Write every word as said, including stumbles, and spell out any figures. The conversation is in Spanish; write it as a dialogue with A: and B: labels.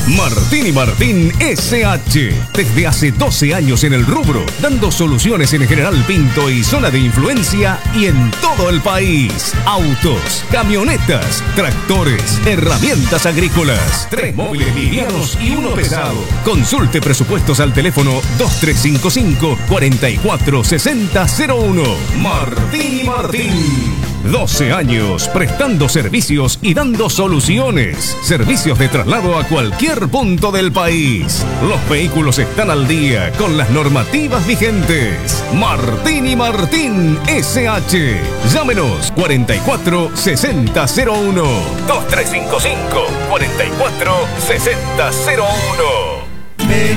A: Martín y Martín S H. Desde hace doce años en el rubro, dando soluciones en General Pinto y zona de influencia y en todo el país. Autos, camionetas, tractores, herramientas agrícolas. Tres móviles livianos y uno pesado. Consulte presupuestos al teléfono dos tres cinco cinco, cuatro cuatro seis cero cero uno. Martín y Martín. doce años prestando servicios y dando soluciones. Servicios de traslado a cualquier punto del país. Los vehículos están al día con las normativas vigentes. Martín y Martín S H. Llámenos cuatro cuatro seis cero cero uno. dos tres cinco cinco, cuatro cuatro seis cero cero uno.
B: Me